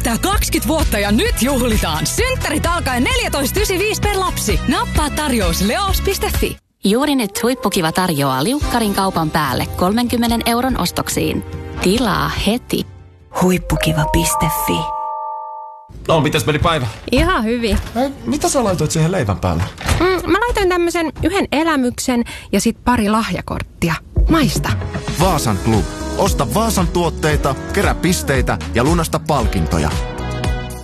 täyttää 20 vuotta ja nyt juhlitaan. Synttärit alkaen 14,95 per lapsi. Nappaa tarjous leos.fi. Juuri nyt Huippukiva tarjoaa liukkarin kaupan päälle 30 € ostoksiin. Tilaa heti. Huippukiva.fi. No, mitäs meni päivä? Ihan hyvin. Mitä sä laitoit siihen leivän päälle? Mä laitoin tämmöisen yhden elämyksen ja sit pari lahjakorttia. Maista. Vaasan Club. Osta Vaasan tuotteita, kerää pisteitä ja lunasta palkintoja.